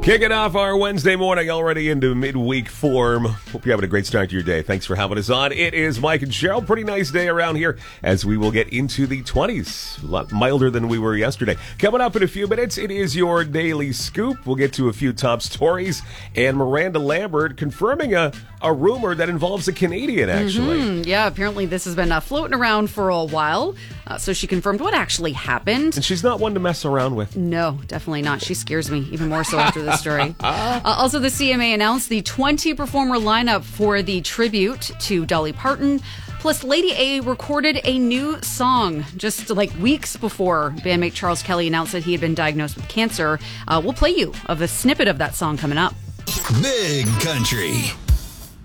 Kicking off our Wednesday morning already into midweek form. Hope you're having a great start to your day. Thanks for having us on. It is Mike and Cheryl. Pretty nice day around here as we will get into the 20s. A lot milder than we were yesterday. Coming up in a few minutes, it is your Daily Scoop. We'll get to a few top stories. And Miranda Lambert confirming a rumor that involves a Canadian, actually. Yeah, apparently this has been floating around for a while. So she confirmed what actually happened. And she's not one to mess around with. No, definitely not. She scares me even more so after this story. Also, the CMA announced the 20-performer lineup for the tribute to Dolly Parton. Plus, Lady A recorded a new song just like weeks before bandmate Charles Kelly announced that he had been diagnosed with cancer. We'll play you a snippet of that song coming up. Big Country